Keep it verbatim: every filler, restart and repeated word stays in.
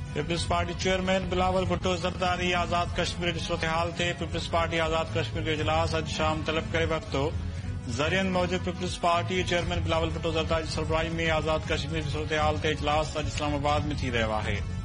Peoples party chairman Bilawal Bhutto Zardari Azad Kashmir जी सूरत हाल ते peoples party Azad Kashmir जो इजलास अॼु शाम तलब करे वक़्तु ज़रियनि मौजूद peoples party chairman Bilawal Bhutto Zardari जी सरबराही में आज़ाद कश्मीर जी सूरत हाल ते इजलास अॼु इस्लामाबाद में थी रहियो आहे।